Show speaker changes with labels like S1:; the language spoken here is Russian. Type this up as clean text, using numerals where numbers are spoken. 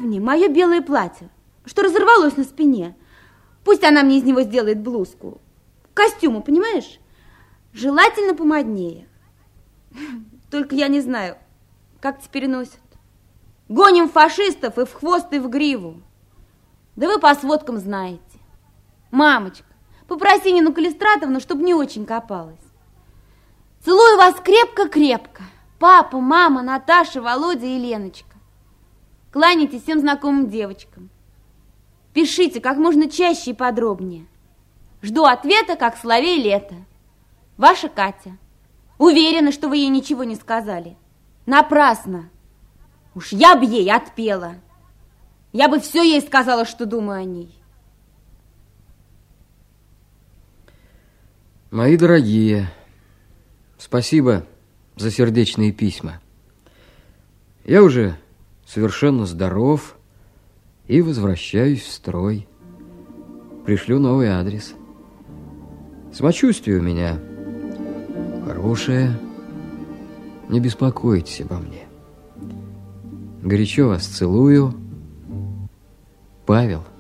S1: в ней мое белое платье, что разорвалось на спине. Пусть она мне из него сделает блузку. К костюму, понимаешь? Желательно помоднее. Только я не знаю, как теперь носят. Гоним фашистов и в хвост, и в гриву. Да вы по сводкам знаете. Мамочка, попроси Нину Калистратовну, чтобы не очень копалась. Целую вас крепко-крепко. Папа, мама, Наташа, Володя и Леночка. Кланяйтесь всем знакомым девочкам. Пишите как можно чаще и подробнее. Жду ответа, как соловей лето. Ваша Катя. Уверена, что вы ей ничего не сказали. Напрасно. Уж я б ей отпела. Я бы все ей сказала, что думаю о ней.
S2: Мои дорогие, спасибо за сердечные письма. Я уже совершенно здоров и возвращаюсь в строй. Пришлю новый адрес. Самочувствие у меня хорошее. Не беспокойтесь обо мне. Горячо вас целую. Павел.